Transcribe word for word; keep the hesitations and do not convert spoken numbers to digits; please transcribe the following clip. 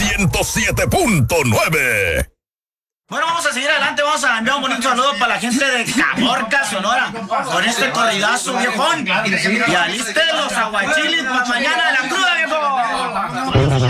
ciento siete punto nueve. Bueno, vamos a seguir adelante, vamos a enviar un bonito saludo para la gente de Caborca, Sonora, con este corridazo, viejón. Y aliste los aguachiles para mañana la cruda.